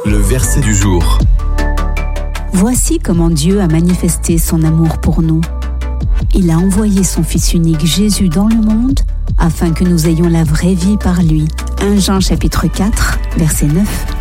Le verset du jour. Voici comment Dieu a manifesté son amour pour nous. Il a envoyé son Fils unique Jésus dans le monde afin que nous ayons la vraie vie par lui. 1 Jean chapitre 4, verset 9.